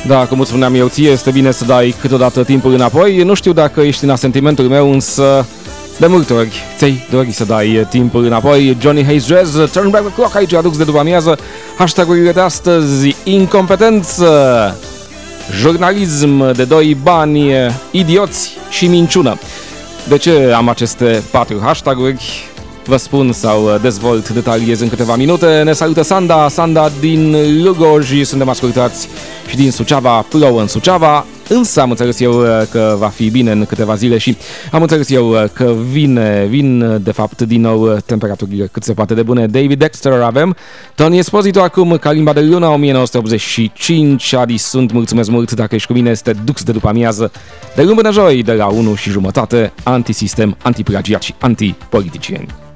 Da, cum îți spuneam eu, ție este bine să dai câteodată timpul înapoi. Nu știu dacă ești în asentimentul meu, însă de multe ori ți-ai dori să dai timpul înapoi. Johnny Hayes Jazz, Turn Back the Clock, aici adux de după amiază. Hashtag-urile de astăzi: incompetență, jurnalism de doi bani, idioți și minciună. De ce am aceste 4 hashtag-uri? Vă spun sau dezvolt, detaliez în câteva minute. Ne salută Sanda din Lugoj, suntem ascultați și din Suceava, plouă în Suceava, însă am înțeles eu că va fi bine în câteva zile și am înțeles eu că vin de fapt din nou temperaturile cât se poate de bune. David Dexter avem, Tony Esposito acum, Calimba de Luna 1985, Adi sunt, mulțumesc mult dacă ești cu mine, este Dux de după amiază, de luni până joi, de la 1:30, antisistem, antiplagiat și antipoliticieni.